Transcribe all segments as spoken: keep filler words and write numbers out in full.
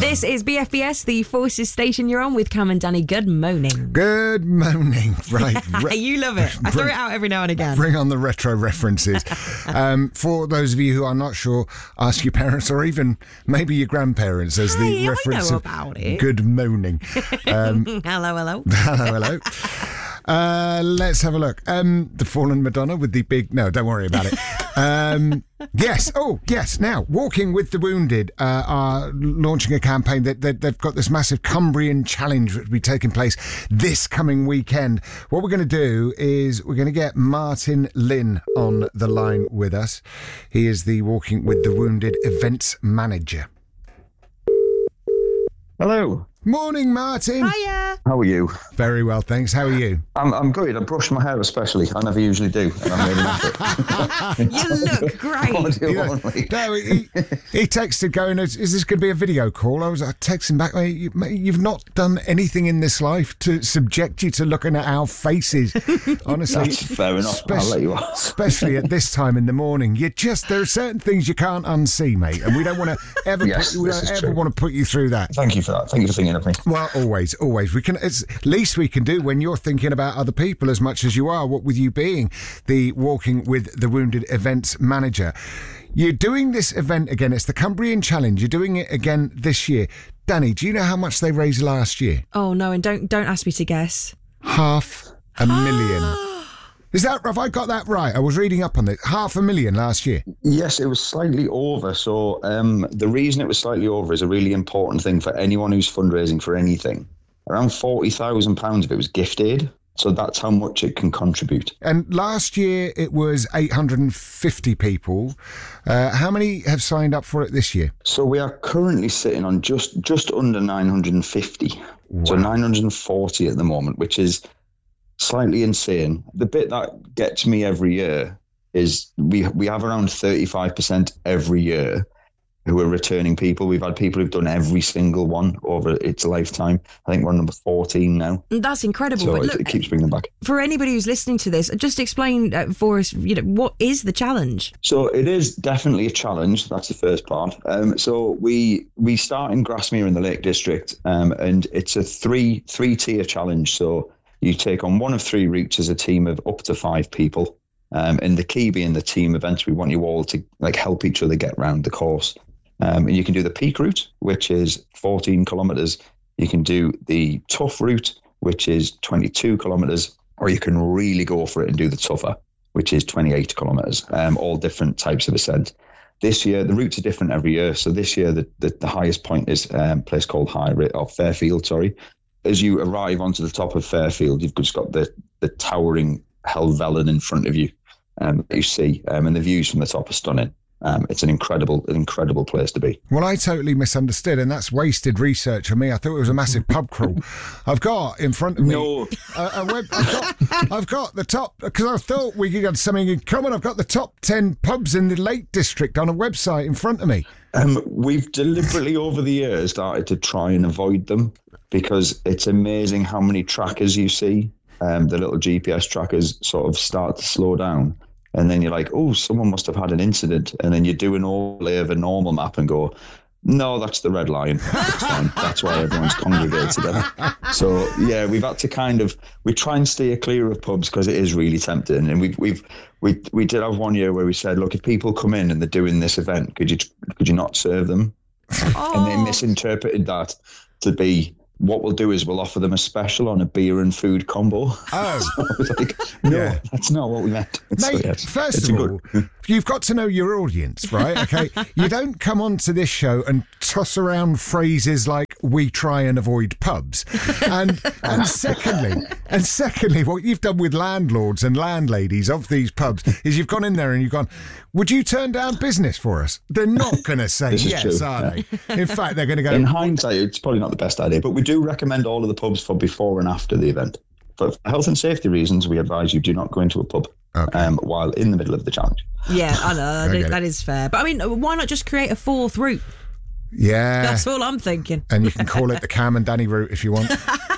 This is B F B S, the Forces station you're on with Cam and Danny. Good morning. Good morning. Right. Re- you love it. I throw it out every now and again. Bring on the retro references. um, for those of you who are not sure, ask your parents or even maybe your grandparents as hey, the reference I know of about it. Good morning. Um, hello, hello. hello, hello. Uh, let's have a look. Um, the Fallen Madonna with the big... No, don't worry about it. Um, yes. Oh, yes. Now, Walking with the Wounded uh, are launching a campaign that, that they've got this massive Cumbrian challenge that will be taking place this coming weekend. What we're going to do is we're going to get Martin Lynn on the line with us. He is the Walking with the Wounded events manager. Hello. Morning, Martin. Hiya. How are you? Very well, thanks. How are you? I'm I'm good. I brushed my hair especially. I never usually do. And I'm really happy. You look great. Audio You know, only. no, he, he texted going, is, is this going to be a video call? I was I texting back, mate, you, mate, you've not done anything in this life to subject you to looking at our faces. Honestly. That's fair enough. I'll let you off. Especially at this time in the morning. You just, there are certain things you can't unsee, mate, and we don't want to ever, Yes, put, we this don't is ever true. want to put you through that. Thank you for that. Thank you for thinking of me. Well, always, always. We can. It's least we can do when you're thinking about other people as much as you are. What with you being the Walking with the Wounded events manager, you're doing this event again. It's the Cumbrian Challenge. You're doing it again this year. Danny, do you know how much they raised last year? Oh, no, and don't don't ask me to guess. Half a million. Is that? Have I got that right? I was reading up on this. Half a million last year. Yes, it was slightly over. So um, the reason it was slightly over is a really important thing for anyone who's fundraising for anything. Around forty thousand pounds of it was gift aid. So that's how much it can contribute. And last year it was eight hundred fifty people. Uh, how many have signed up for it this year? So we are currently sitting on just, just under nine hundred fifty. Wow. So nine hundred forty at the moment, which is slightly insane. The bit that gets me every year is we we have around thirty-five percent every year who are returning people. We've had people who've done every single one over its lifetime. I think we're on number fourteen now. That's incredible. So but it, look, it keeps bringing them back. for anybody who's listening to this, just explain uh, for us, you know, what is the challenge? So it is definitely a challenge. That's the first part. Um, so we we start in Grasmere in the Lake District, um, and it's a three three tier challenge. So you take on one of three routes as a team of up to five people. Um, and the key being the team events, we want you all to like help each other get round the course. Um, and you can do the peak route, which is fourteen kilometres. You can do the tough route, which is twenty-two kilometres, or you can really go for it and do the tougher, which is twenty-eight kilometres, um, all different types of ascent. This year, the routes are different every year. So this year, the, the, the highest point is um, a place called High or Fairfield, sorry. As you arrive onto the top of Fairfield, you've just got the, the towering Helvellyn in front of you um, that you see, um, and the views from the top are stunning. Um, it's an incredible, an incredible place to be. Well, I totally misunderstood, and that's wasted research on me. I thought it was a massive pub crawl. I've got in front of me No. a, a web. I've got, I've got the top, because I thought we had something in common. I've got the top ten pubs in the Lake District on a website in front of me. Um, we've deliberately over the years started to try and avoid them because it's amazing how many trackers you see. Um, the little G P S trackers sort of start to slow down. And then you're like, oh, someone must have had an incident. And then you do an overlay of a normal map and go, no, that's the red line. That's fine. That's why everyone's congregated together. So, yeah, we've had to kind of, we try and steer clear of pubs because it is really tempting. And we've, we've, we we did have one year where we said, look, if people come in and they're doing this event, could you, could you not serve them? Oh. And they misinterpreted that to be, what we'll do is we'll offer them a special on a beer and food combo. Oh. So I was like, no, Yeah. that's not what we meant. So, Mate, yes, first it's of a all, good- you've got to know your audience, right? Okay, you don't come onto this show and toss around phrases like "we try and avoid pubs," and and secondly, and secondly, what you've done with landlords and landladies of these pubs is you've gone in there and you've gone, "Would you turn down business for us?" They're not going to say This is yes, true, are yeah. they? In fact, they're going to go. In hindsight, it's probably not the best idea, but we do recommend all of the pubs for before and after the event. But for health and safety reasons, we advise you do not go into a pub Okay. um, while in the middle of the challenge. Yeah, I know, that, I is, get that is fair. But I mean, why not just create a fourth route? Yeah, That's all I'm thinking. and you can call it the Cam and Danny route if you want.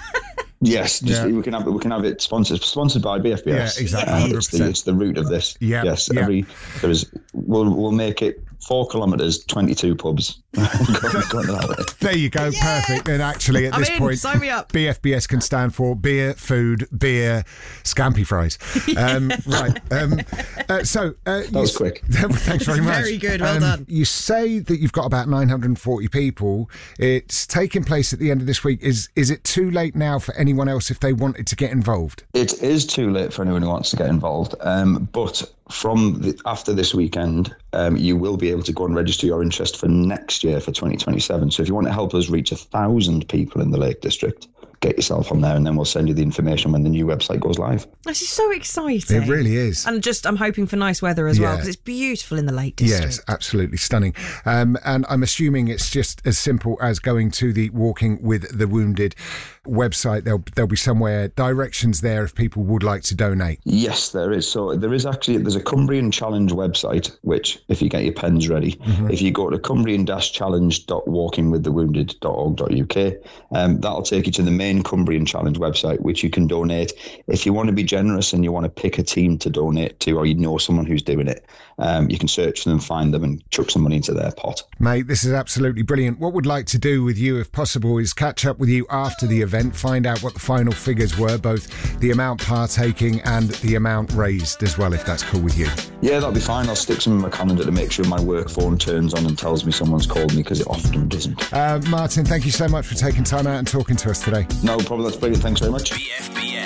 Yes, just, Yeah. we can have it. We can have it sponsored, sponsored by B F B S. Yeah, exactly, Um, one hundred it's, the, percent. it's the root of this. Yeah, Yes. yeah. Every there's we'll we'll make it four kilometres, twenty-two pubs. Going that way. There you go, yeah! Perfect. And actually, at I'm this in. point, Sign me up. B F B S can stand for beer, food, beer, scampi fries. Um, right. Um, uh, so uh, that was quick. Thanks very much. Very good. Well um, done. You say that you've got about nine hundred forty people. It's taking place at the end of this week. Is is it too late now for anyone else if they wanted to get involved? It is too late for anyone who wants to get involved. Um, but from the, after this weekend, um, you will be able to go and register your interest for next year for twenty twenty-seven. So if you want to help us reach a thousand people in the Lake District, get yourself on there and then we'll send you the information when the new website goes live. This is so exciting. It really is. And just, I'm hoping for nice weather as yeah. well, because it's beautiful in the Lake District. Yes, absolutely stunning. Um, and I'm assuming it's just as simple as going to the Walking with the Wounded website. There'll, there'll be somewhere, directions there if people would like to donate. Yes, there is. So there is actually, there's a Cumbrian Challenge website, which if you get your pens ready, mm-hmm. if you go to cumbrian dash challenge dot walking with the wounded dot org dot U K, um, that'll take you to the main Cumbrian Challenge website, which you can donate. If you want to be generous and you want to pick a team to donate to, or you know someone who's doing it, um, you can search for them, find them and chuck some money into their pot. Mate, this is absolutely brilliant. What we'd like to do with you, if possible, is catch up with you after the event, find out what the final figures were, both the amount partaking and the amount raised as well, if that's cool with you. Yeah, that'll be fine. I'll stick some in my calendar to make sure my work phone turns on and tells me someone's called me, because it often doesn't. Uh, Martin, thank you so much for taking time out and talking to us today. No problem. That's brilliant. Thanks very much. B F B S.